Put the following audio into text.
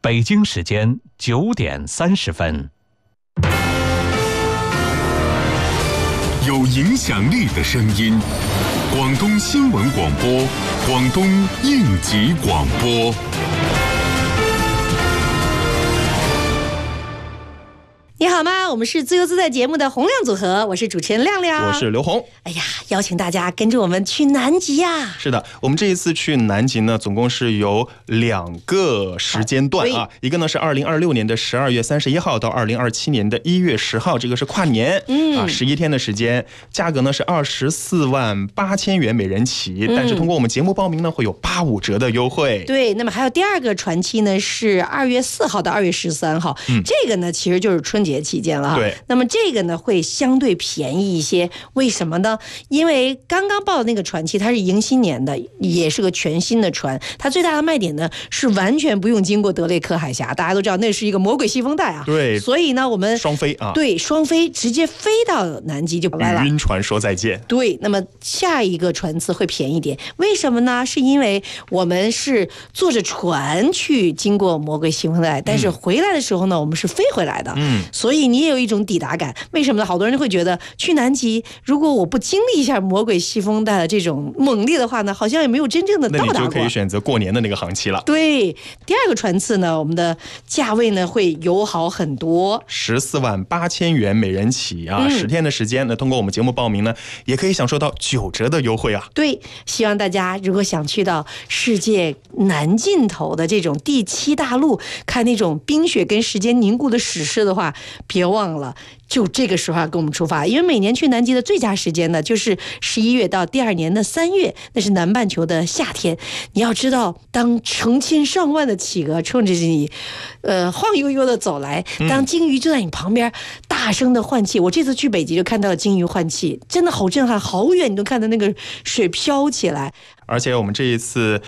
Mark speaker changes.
Speaker 1: 北京时间9:30。
Speaker 2: 有影响力的声音，广东新闻广播，广东应急广播。
Speaker 3: 你好吗？我们是自由自在节目的洪亮组合，我是主持人亮亮，
Speaker 4: 我是刘红。
Speaker 3: 哎呀，邀请大家跟着我们去南极呀！
Speaker 4: 是的，我们这一次去南极呢，总共是有2个时间段啊，一个呢是2026年的12月31号到2027年的1月10号，这个是跨年，11天的时间，价格呢是24万8千元每人起，但是通过我们节目报名呢，会有85折的优惠。
Speaker 3: 对，那么还有第二个船期呢是2月4号到2月13号，这个呢其实就是春节期间了哈。
Speaker 4: 对，
Speaker 3: 那么这个呢会相对便宜一些，为什么呢？因为刚刚报的那个船期它是迎新年的，也是个全新的船，它最大的卖点呢是完全不用经过德雷克海峡，大家都知道那是一个魔鬼细风带啊。
Speaker 4: 对，
Speaker 3: 所以呢我们
Speaker 4: 双飞啊，
Speaker 3: 对，双飞直接飞到南极就完了，
Speaker 4: 与晕船说再见。
Speaker 3: 对，那么下一个船次会便宜点，为什么呢？是因为我们是坐着船去经过魔鬼细风带，但是回来的时候呢，我们是飞回来的，所以你也有一种抵达感。为什么呢？好多人会觉得去南极，如果我不经历一下魔鬼细风带的这种猛烈的话呢，好像也没有真正的到达过。
Speaker 4: 那你就可以选择过年的那个航期了。
Speaker 3: 对，第二个船次呢，我们的价位呢会友好很多
Speaker 4: ，14万8千元每人起啊，10天的时间呢，通过我们节目报名呢，也可以享受到9折的优惠啊。
Speaker 3: 对，希望大家如果想去到世界南尽头的这种第7大陆，看那种冰雪跟时间凝固的史诗的话，别忘了就这个时候跟我们出发，因为每年去南极的最佳时间呢，就是11月到第2年的3月，那是南半球的夏天。你要知道，当成千上万的企鹅冲着你，晃悠悠的走来，当鲸鱼就在你旁边大声的换气。我这次去北极就看到了鲸鱼换气，真的好震撼，好远你都看到那个水飘起来。
Speaker 4: 而且我们这一次